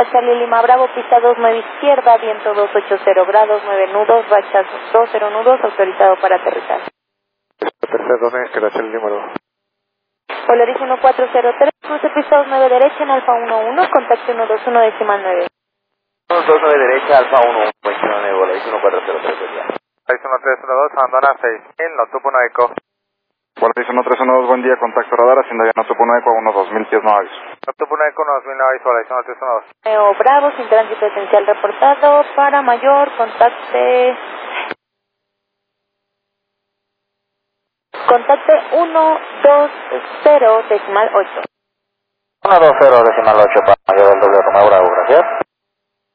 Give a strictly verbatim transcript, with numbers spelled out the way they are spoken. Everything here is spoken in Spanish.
Santa Charlie Lima Bravo, pista dos nueve izquierda, viento dos ochenta grados, nueve nudos, rachas dos cero nudos, autorizado para aterrizar. Tercer dos nueve, Santa Charlie Lima Bravo. Polaris uno cuatro cero tres, cruce pista dos nueve derecha en Alfa uno uno, contacto uno dos uno decimal nueve. uno dos nueve derecha, Alfa uno uno, veintiuno nueve, Polaris uno cuatro cero tres, Polaris uno tres uno dos, abandona seis mil, no tupo no eco. Polaris uno tres uno dos, buen día, contacto radar, haciendo ya no tupo no eco, uno dos mil pies no aviso. No tupo no eco, uno dos mil no aviso, Polaris uno tres uno dos. Neo Bravo, sin tránsito esencial reportado, para mayor, contacte... Contacte uno dos cero decimal ocho. uno dos cero decimal ocho para mayor del doble Romeo Bravo, gracias.